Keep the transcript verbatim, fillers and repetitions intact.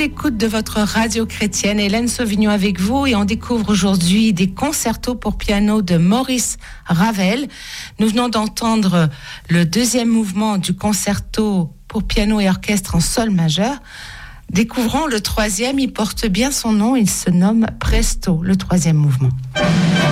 l'écoute de votre radio chrétienne. Hélène Sauvignon avec vous et on découvre aujourd'hui des concertos pour piano de Maurice Ravel. Nous venons d'entendre le deuxième mouvement du concerto pour piano et orchestre en sol majeur. Découvrons le troisième, il porte bien son nom, il se nomme Presto, le troisième mouvement.